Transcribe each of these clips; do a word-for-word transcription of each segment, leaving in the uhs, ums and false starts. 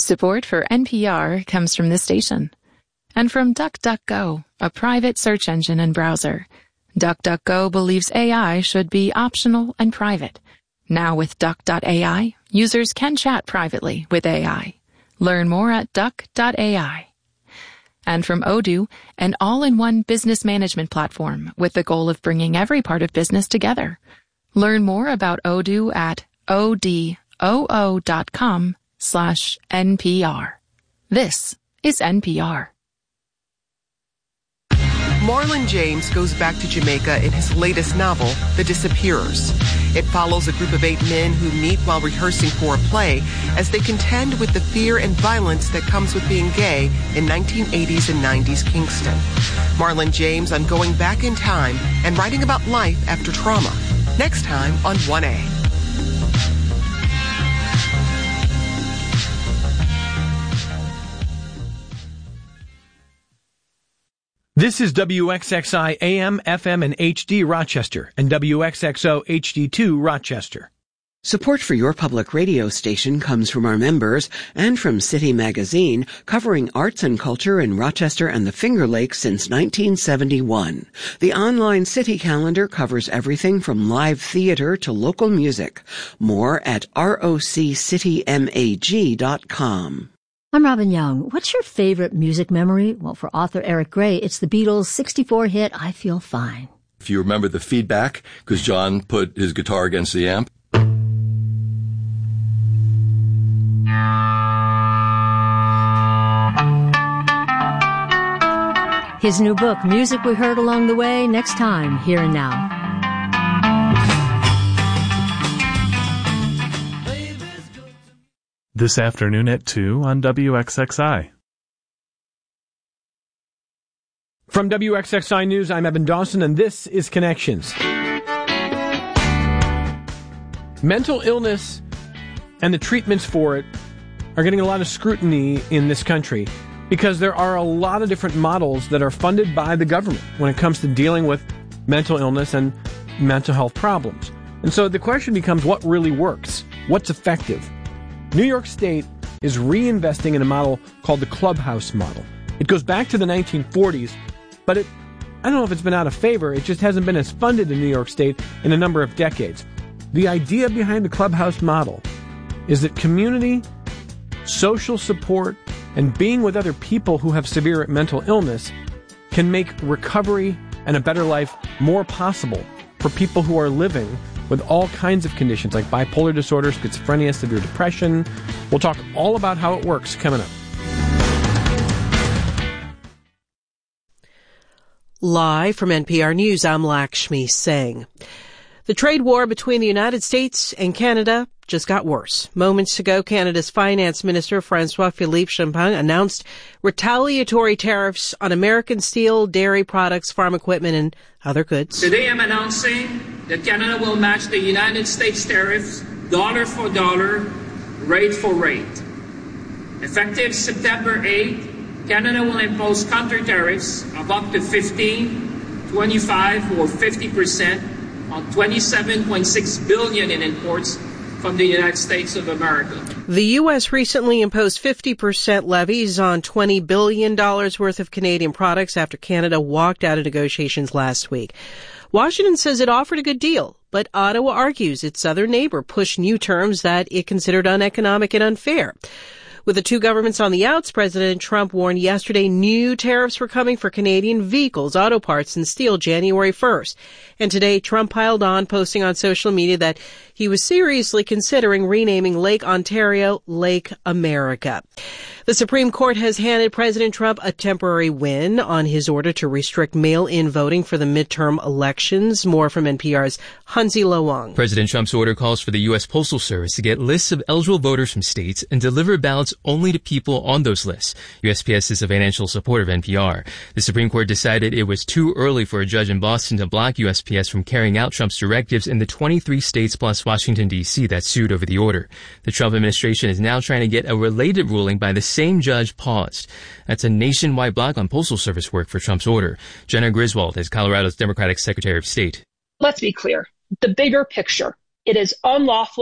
Support for N P R comes from this station. And from DuckDuckGo, a private search engine and browser. DuckDuckGo believes A I should be optional and private. Now with Duck dot A I, users can chat privately with A I. Learn more at Duck dot A I. And from Odoo, an all-in-one business management platform with the goal of bringing every part of business together. Learn more about Odoo at odoo dot com slash N P R. This is N P R. Marlon James goes back to Jamaica in his latest novel, The Disappearers. It follows a group of eight men who meet while rehearsing for a play as they contend with the fear and violence that comes with being gay in nineteen eighties and nineties Kingston. Marlon James on going back in time and writing about life after trauma. Next time on one A. This is W X X I A M, F M, and H D Rochester, and W X X O H D two Rochester. Support for your public radio station comes from our members and from City Magazine, covering arts and culture in Rochester and the Finger Lakes since nineteen seventy-one. The online City calendar covers everything from live theater to local music. More at roc city mag dot com. I'm Robin Young. What's your favorite music memory? Well, for author Eric Gray, it's the Beatles' sixty-four hit, I Feel Fine. If you remember the feedback, because John put his guitar against the amp. His new book, Music We Heard Along the Way, next time, Here and Now. This afternoon at two on W X X I. From W X X I News, I'm Evan Dawson, and this is Connections. Mental illness and the treatments for it are getting a lot of scrutiny in this country because there are a lot of different models that are funded by the government when it comes to dealing with mental illness and mental health problems. And so the question becomes, what really works? What's effective? New York State is reinvesting in a model called the Clubhouse model. It goes back to the nineteen forties, but it, I don't know if it's been out of favor. It just hasn't been as funded in New York State in a number of decades. The idea behind the Clubhouse model is that community, social support, and being with other people who have severe mental illness can make recovery and a better life more possible for people who are living with all kinds of conditions like bipolar disorder, schizophrenia, severe depression. We'll talk all about how it works coming up. Live from N P R News, I'm Lakshmi Singh. The trade war between the United States and Canada just got worse. Moments ago, Canada's Finance Minister, François-Philippe Champagne, announced retaliatory tariffs on American steel, dairy products, farm equipment, and other goods. Today I'm announcing that Canada will match the United States tariffs dollar for dollar, rate for rate. Effective September eighth, Canada will impose counter tariffs of up to fifteen, twenty-five, or fifty percent on twenty-seven point six billion dollars in imports from the United States of America. The U S recently imposed fifty percent levies on twenty billion dollars worth of Canadian products after Canada walked out of negotiations last week. Washington says it offered a good deal, but Ottawa argues its southern neighbor pushed new terms that it considered uneconomic and unfair. With the two governments on the outs, President Trump warned yesterday new tariffs were coming for Canadian vehicles, auto parts, and steel January first. And today, Trump piled on, posting on social media that he was seriously considering renaming Lake Ontario Lake America. The Supreme Court has handed President Trump a temporary win on his order to restrict mail-in voting for the midterm elections. More from N P R's Hansi Lo-Wang. President Trump's order calls for the U S Postal Service to get lists of eligible voters from states and deliver ballots only to people on those lists. U S P S is a financial supporter of N P R. The Supreme Court decided it was too early for a judge in Boston to block U S P S from carrying out Trump's directives in the twenty-three states plus Washington, D C that sued over the order. The Trump administration is now trying to get a related ruling by the same judge paused. That's a nationwide block on Postal Service work for Trump's order. Jenna Griswold is Colorado's Democratic Secretary of State. Let's be clear. The bigger picture. It is unlawful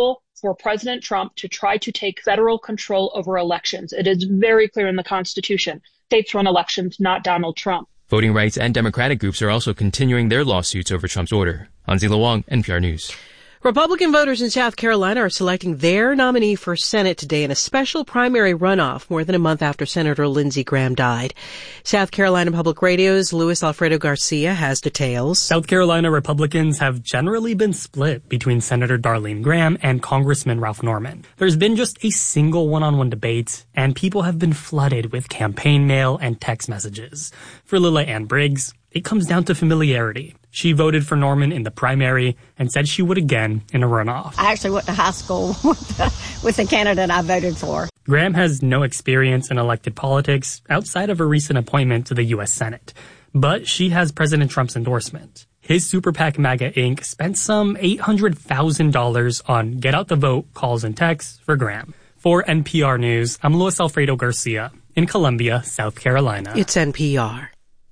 for President Trump to try to take federal control over elections. It is very clear in the Constitution. States run elections, not Donald Trump. Voting rights and Democratic groups are also continuing their lawsuits over Trump's order. Hansi Wang, N P R News. Republican voters in South Carolina are selecting their nominee for Senate today in a special primary runoff more than a month after Senator Lindsey Graham died. South Carolina Public Radio's Luis Alfredo Garcia has details. South Carolina Republicans have generally been split between Senator Darlene Graham and Congressman Ralph Norman. There's been just a single one-on-one debate, and people have been flooded with campaign mail and text messages. For Lila Ann Briggs, it comes down to familiarity. She voted for Norman in the primary and said she would again in a runoff. I actually went to high school with the, with the candidate I voted for. Graham has no experience in elected politics outside of a recent appointment to the U S Senate, but she has President Trump's endorsement. His Super PAC MAGA Incorporated spent some eight hundred thousand dollars on get out the vote calls and texts for Graham. For N P R News, I'm Luis Alfredo Garcia in Columbia, South Carolina. It's N P R.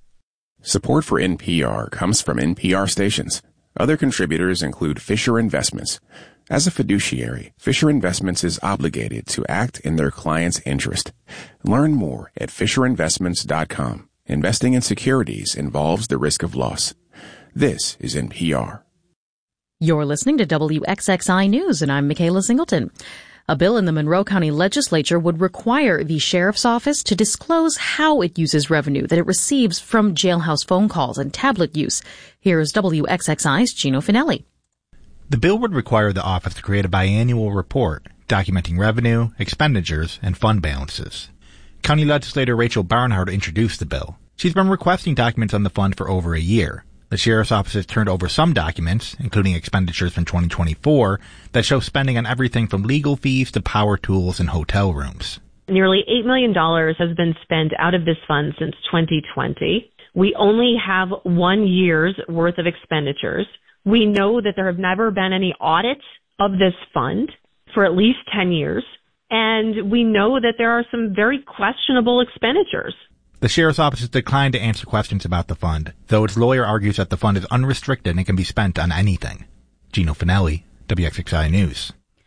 Support for N P R comes from N P R stations. Other contributors include Fisher Investments. As a fiduciary, Fisher Investments is obligated to act in their client's interest. Learn more at fisher investments dot com. Investing in securities involves the risk of loss. This is N P R. You're listening to W X X I News, and I'm Michaela Singleton. A bill in the Monroe County Legislature would require the sheriff's office to disclose how it uses revenue that it receives from jailhouse phone calls and tablet use. Here's W X X I's Gino Finelli. The bill would require the office to create a biannual report documenting revenue, expenditures, and fund balances. County Legislator Rachel Barnhart introduced the bill. She's been requesting documents on the fund for over a year. The sheriff's office has turned over some documents, including expenditures from twenty twenty-four, that show spending on everything from legal fees to power tools and hotel rooms. Nearly eight million dollars has been spent out of this fund since twenty twenty. We only have one year's worth of expenditures. We know that there have never been any audits of this fund for at least ten years, and we know that there are some very questionable expenditures. The sheriff's office has declined to answer questions about the fund, though its lawyer argues that the fund is unrestricted and can be spent on anything. Gino Finelli, W X X I News.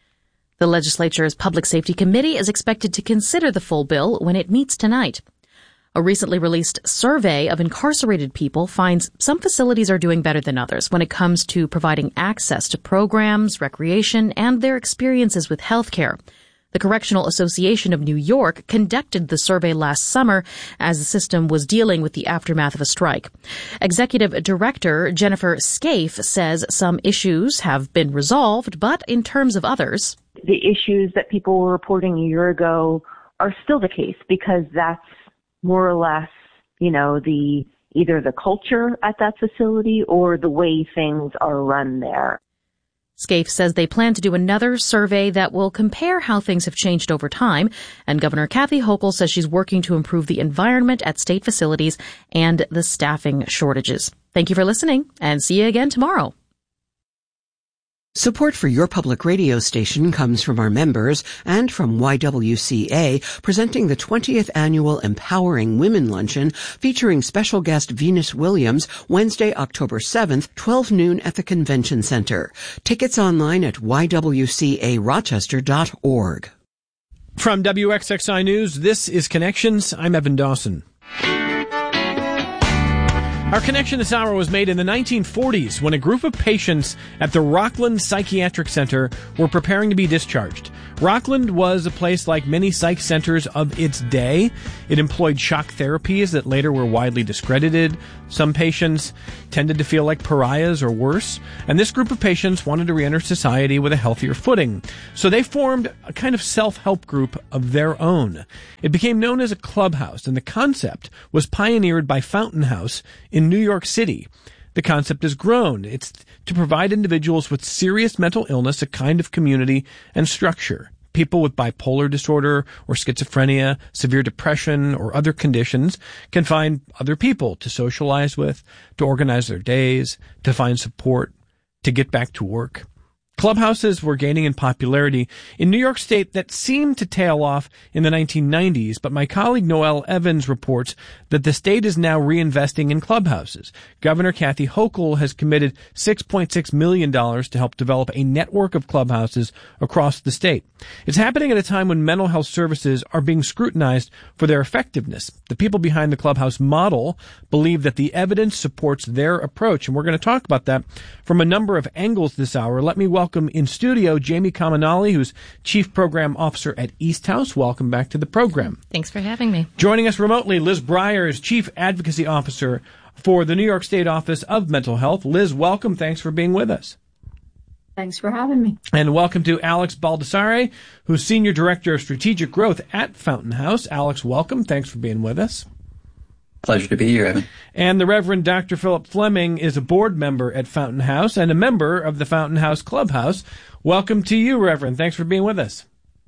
The legislature's Public Safety Committee is expected to consider the full bill when it meets tonight. A recently released survey of incarcerated people finds some facilities are doing better than others when it comes to providing access to programs, recreation, and their experiences with health care. The Correctional Association of New York conducted the survey last summer as the system was dealing with the aftermath of a strike. Executive Director Jennifer Scaife says some issues have been resolved, but in terms of others, the issues that people were reporting a year ago are still the case because that's more or less, you know, the either the culture at that facility or the way things are run there. Scaife says they plan to do another survey that will compare how things have changed over time, and Governor Kathy Hochul says she's working to improve the environment at state facilities and the staffing shortages. Thank you for listening, and see you again tomorrow. Support for your public radio station comes from our members and from Y W C A, presenting the twentieth Annual Empowering Women Luncheon, featuring special guest Venus Williams, Wednesday, October seventh, twelve noon at the Convention Center. Tickets online at y w c a rochester dot org. From W X X I News, this is Connections. I'm Evan Dawson. Our connection this hour was made in the nineteen forties when a group of patients at the Rockland Psychiatric Center were preparing to be discharged. Rockland was a place like many psych centers of its day. It employed shock therapies that later were widely discredited. Some patients tended to feel like pariahs or worse, and this group of patients wanted to reenter society with a healthier footing. So they formed a kind of self-help group of their own. It became known as a clubhouse, and the concept was pioneered by Fountain House in New York City. The concept has grown. It's to provide individuals with serious mental illness a kind of community and structure. People with bipolar disorder or schizophrenia, severe depression, or other conditions can find other people to socialize with, to organize their days, to find support, to get back to work. Clubhouses were gaining in popularity in New York State that seemed to tail off in the nineteen nineties, but my colleague Noel Evans reports that the state is now reinvesting in clubhouses. Governor Kathy Hochul has committed six point six million dollars to help develop a network of clubhouses across the state. It's happening at a time when mental health services are being scrutinized for their effectiveness. The people behind the clubhouse model believe that the evidence supports their approach, and we're going to talk about that from a number of angles this hour. Let me welcome Welcome in studio Jamie Kaminali, who's Chief Program Officer at East House. Welcome back to the program. Thanks for having me. Joining us remotely, Liz Breyer is Chief Advocacy Officer for the New York State Office of Mental Health. Liz, welcome. Thanks for being with us. Thanks for having me. And welcome to Alex Baldassare, who's Senior Director of Strategic Growth at Fountain House. Alex, welcome. Thanks for being with us. Pleasure to be here, Evan. And the Reverend Doctor Philip Fleming is a board member at Fountain House and a member of the Fountain House Clubhouse. Welcome to you, Reverend. Thanks for being with us.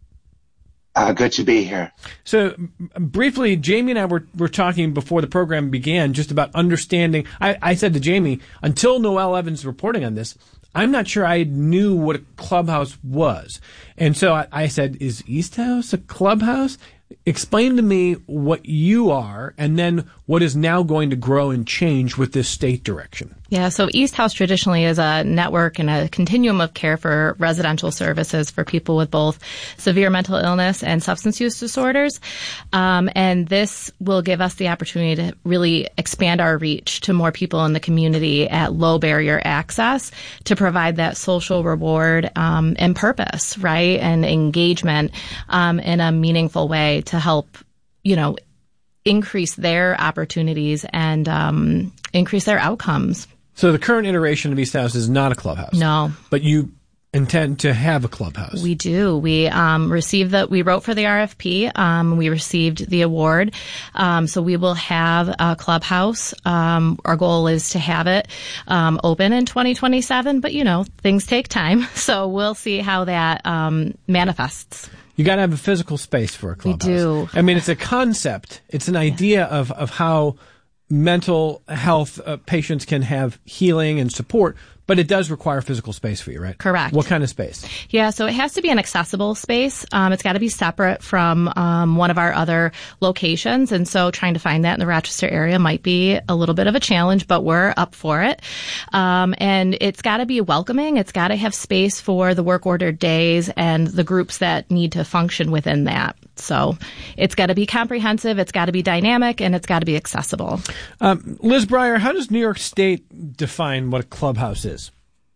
Uh, good to be here. So, briefly, Jamie and I were, were talking before the program began just about understanding. I, I said to Jamie, until Noel Evans reporting on this, I'm not sure I knew what a clubhouse was. And so I, I said, is East House a clubhouse? Explain to me what you are and then what is now going to grow and change with this state direction. Yeah, so East House traditionally is a network and a continuum of care for residential services for people with both severe mental illness and substance use disorders. Um, and this will give us the opportunity to really expand our reach to more people in the community at low barrier access to provide that social reward um, and purpose, right, and engagement um, in a meaningful way to help, you know, increase their opportunities and um, increase their outcomes. So the current iteration of East House is not a clubhouse. No. But you intend to have a clubhouse. We do. We um, received the, we wrote for the R F P. Um, we received the award. Um, so we will have a clubhouse. Um, our goal is to have it um, open in twenty twenty-seven, but you know, things take time. So we'll see how that um, manifests. You got to have a physical space for a clubhouse. We do. I mean, it's a concept. It's an idea of, of how mental health uh, patients can have healing and support, but it does require physical space for you, right? Correct. What kind of space? Yeah, so it has to be an accessible space. Um, it's got to be separate from um, one of our other locations, and so trying to find that in the Rochester area might be a little bit of a challenge, but we're up for it. Um, and it's got to be welcoming. It's got to have space for the work ordered days and the groups that need to function within that. So it's got to be comprehensive, it's got to be dynamic, and it's got to be accessible. Um, Liz Breyer, how does New York State define what a clubhouse is?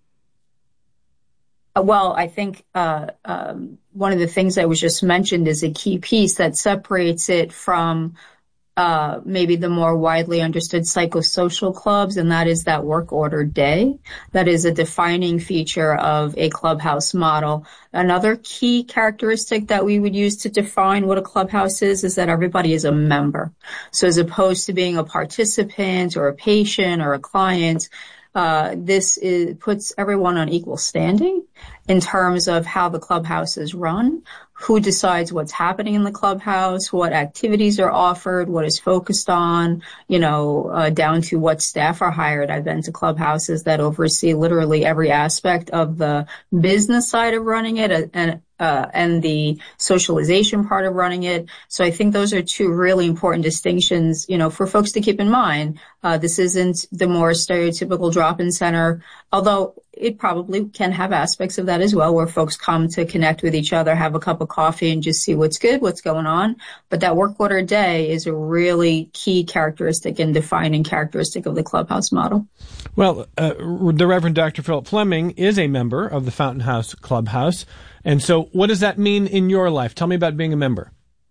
Well, I think uh, um, one of the things that was just mentioned is a key piece that separates it from uh, maybe the more widely understood psychosocial clubs, and that is that work order day. That is a defining feature of a clubhouse model. Another key characteristic that we would use to define what a clubhouse is is that everybody is a member. So as opposed to being a participant or a patient or a client, Uh, this is, puts everyone on equal standing in terms of how the clubhouse is run, who decides what's happening in the clubhouse, what activities are offered, what is focused on, you know, uh, down to what staff are hired. I've been to clubhouses that oversee literally every aspect of the business side of running it and Uh, and the socialization part of running it. So I think those are two really important distinctions, you know, for folks to keep in mind. Uh, this isn't the more stereotypical drop-in center, although it probably can have aspects of that as well, where folks come to connect with each other, have a cup of coffee, and just see what's good, what's going on. But that work order day is a really key characteristic and defining characteristic of the clubhouse model. Well, uh, the Reverend Doctor Philip Fleming is a member of the Fountain House Clubhouse. And so what does that mean in your life? Tell me about being a member.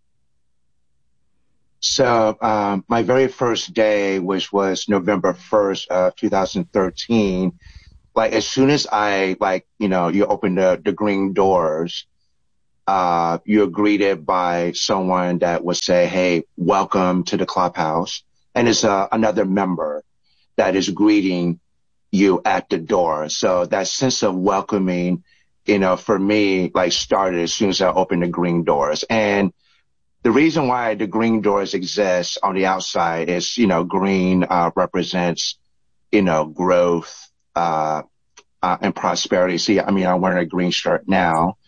So um, my very first day, which was November first, uh, two thousand thirteen, like as soon as I, like, you know, you open the, the green doors, uh, you're greeted by someone that would say, hey, welcome to the clubhouse. And it's uh, another member that is greeting you at the door. So that sense of welcoming, you know, for me, like started as soon as I opened the green doors. And the reason why the green doors exist on the outside is, you know, green uh, represents, you know, growth, uh, uh, and prosperity. See, I mean, I'm wearing a green shirt now.